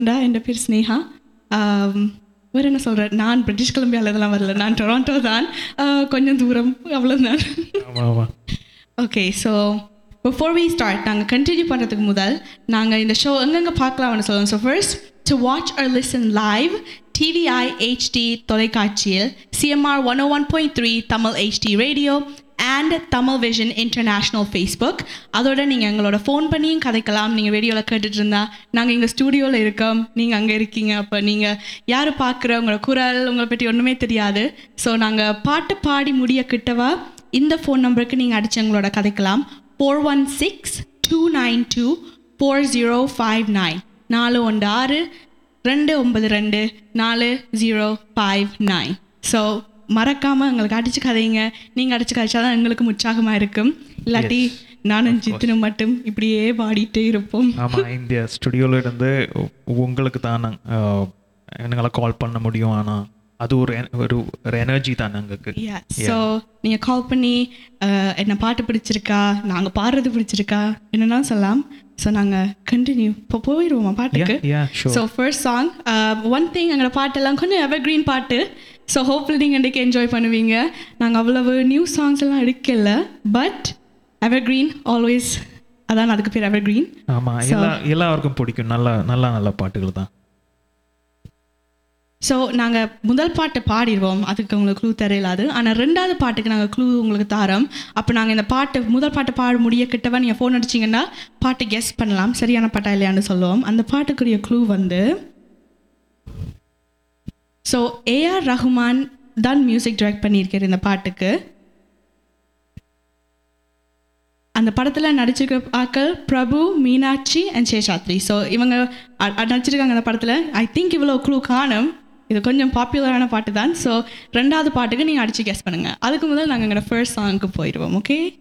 என் பேர் ஸ்னேகா. வேறு என்ன சொல்கிறேன், நான் பிரிட்டிஷ் கொலம்பியாவில் இதெல்லாம் வரல, நான் டொராண்டோ தான், கொஞ்சம் தூரம், அவ்வளோதான். Okay, so before we start, நாங்கள் கண்டினியூ பண்ணுறதுக்கு முதல் நாங்கள் இந்த ஷோ எங்கெங்கே பார்க்கலாம்னு சொல்லுவோம். So first, to watch R listen live TVI HD தொலைக்காட்சியில் CMR 101.3 Tamil HD radio and Tamil vision international Facebook. அதோட நீங்கள் எங்களோட ஃபோன் பண்ணியும் கதைக்கலாம். நீங்கள் ரேடியோவில் கேட்டுட்டு இருந்தால் நாங்கள் எங்கள் ஸ்டூடியோவில் இருக்கோம், நீங்கள் அங்கே இருக்கீங்க. அப்போ நீங்கள் யார் பார்க்குற, உங்களோட குரல் உங்களை பற்றி ஒன்றுமே தெரியாது. ஸோ நாங்கள் பாட்டு பாடி முடிய கிட்டவா இந்த ஃபோன் நம்பருக்கு நீங்கள் அடித்து எங்களோட கதைக்கலாம். 416-292-4059 416-292-4059. ஸோ மறக்காமல் எங்களுக்கு அடிச்சு கதைங்க. நீங்கள் அடிச்சு கதைச்சா தான் எங்களுக்கு உற்சாகமாக இருக்கும். இல்லாட்டி நானும் ஜித்தினும் மட்டும் இப்படியே பாடிட்டே இருப்போம். ஆமாம், இந்த ஸ்டுடியோவில் இருந்து உங்களுக்கு தான் எங்களை கால் பண்ண முடியும். ஆனால் அது ஒரு எனர்ஜி தான் எங்களுக்கு. ஸோ நீங்கள் கால் பண்ணி என்ன பாட்டு பிடிச்சிருக்கா, நாங்கள் பாடுறது பிடிச்சிருக்கா என்னன்னா சொல்லலாம். ஸோ நாங்கள் கண்டினியூ இப்போ போயிடுவோமா பாட்டுக்கு. So first song, one thing, எங்களோட பாட்டெல்லாம் கொஞ்சம் எவர்கிரீன் பாட்டு. ஸோ ஹோப்ஃபுல்லி நீங்கள் இன்றைக்கி என்ஜாய் பண்ணுவீங்க. நாங்கள் அவ்வளவு நியூ சாங்ஸ் எல்லாம் எடுக்கல, பட் எவர்கிரீன் ஆல்வேஸ், அதான் அதுக்கு பேர் எவர்கிரீன். ஆமாம், எல்லாருக்கும் பிடிக்கும். நல்ல பாட்டுகள் தான். ஸோ நாங்கள் முதல் பாட்டை பாடிடுவோம், அதுக்கு உங்களுக்கு க்ளூ தரையிலாது. ஆனால் ரெண்டாவது பாட்டுக்கு நாங்கள் க்ளூ உங்களுக்கு தாரோம். அப்போ நாங்கள் இந்த முதல் பாட்டை பாட முடிய கிட்டவா நீங்கள் ஃபோன் அடிச்சிங்கன்னா பாட்டு கெஸ் பண்ணலாம், சரியான பாட்டா இல்லையான்னு சொல்லுவோம். அந்த பாட்டுக்குரிய க்ளூ வந்து, ஸோ AR ரஹ்மான் தான் மியூசிக் டைரக்ட் பண்ணியிருக்கார் இந்த பாட்டுக்கு. அந்த படத்தில் நடிச்சிருக்க ஆக்கள் பிரபு, மீனாட்சி அண்ட் சேஷாத்ரி. ஸோ இவங்க நடிச்சிருக்காங்க அந்த படத்தில். ஐ திங்க் இவ்வளோ க்ளூ காணும். இது கொஞ்சம் பாப்புலரான பாட்டு தான். ஸோ ரெண்டாவது பாட்டுக்கு நீங்கள் அடித்து கெஸ் பண்ணுங்கள். அதுக்கு முதல் நாங்கள் எங்களோட ஃபர்ஸ்ட் சாங்க்கு போயிடுவோம். ஓகே.